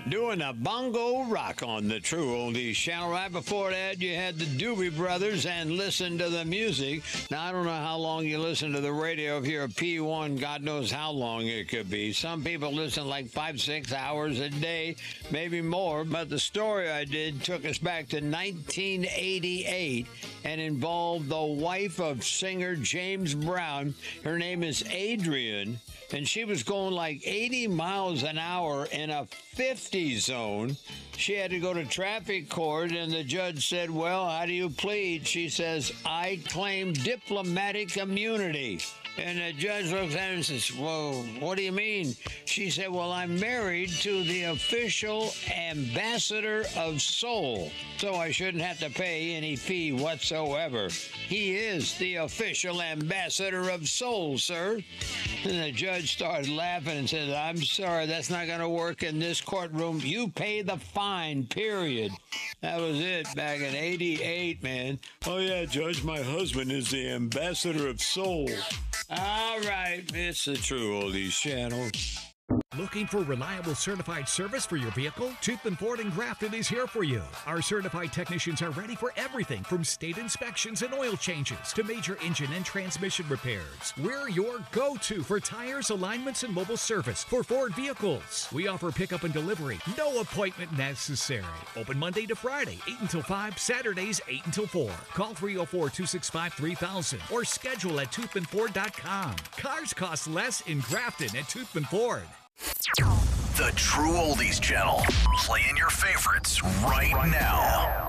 doing a bongo rock on the True Oldies channel. Right before that, you had the Doobie Brothers and Listen to the Music. Now, I don't know how long you listen to the radio. If you're a P1, God knows how long it could be. Some people listen like 5-6 hours a day, maybe more. But the story I did took us back to 1988 and involved the wife of singer James Brown. Her name is Adrian, and she was going like 80 miles an hour in a 50 zone. She had to go to traffic court, and the judge said, well, how do you plead? She says, I claim diplomatic immunity. And the judge looks at her and says, well, what do you mean? She said, well, I'm married to the official ambassador of soul, so I shouldn't have to pay any fee whatsoever. He is the official ambassador of soul, sir. And the judge started laughing and said, I'm sorry, that's not going to work in this courtroom. You pay the fine, period. That was it back in 88, man. Oh, yeah, Judge, my husband is the ambassador of soul. All right, it's the True Oldies channel. Looking for reliable certified service for your vehicle? Toothman Ford in Grafton is here for you. Our certified technicians are ready for everything from state inspections and oil changes to major engine and transmission repairs. We're your go-to for tires, alignments, and mobile service for Ford vehicles. We offer pickup and delivery. No appointment necessary. Open Monday to Friday, 8 until 5, Saturdays, 8 until 4. Call 304-265-3000 or schedule at toothmanford.com. Cars cost less in Grafton at Toothman Ford. The True Oldies channel. Playing your favorites right now.